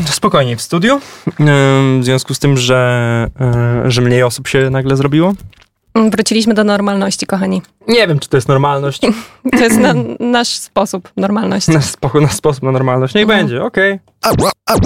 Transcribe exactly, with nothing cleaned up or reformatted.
spokojniej w studiu, w związku z tym, że, że mniej osób się nagle zrobiło. Wróciliśmy do normalności, kochani. Nie wiem, czy to jest normalność. To jest na, nasz sposób normalności. Nasz, spo, nasz sposób na normalność. Niech mhm. będzie, okej. Okay.